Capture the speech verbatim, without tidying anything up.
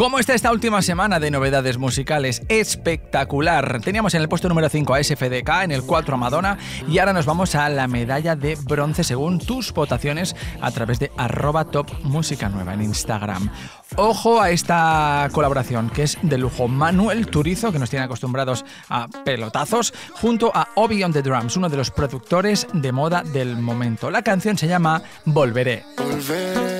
¿Cómo está esta última semana de novedades musicales? Espectacular. Teníamos en el puesto número cinco a S F D K, en el cuatro a Madonna y ahora nos vamos a la medalla de bronce según tus votaciones a través de arroba top música nueva en Instagram. Ojo a esta colaboración que es de lujo. Manuel Turizo, que nos tiene acostumbrados a pelotazos, junto a Obi on the Drums, uno de los productores de moda del momento. La canción se llama Volveré. Volveré.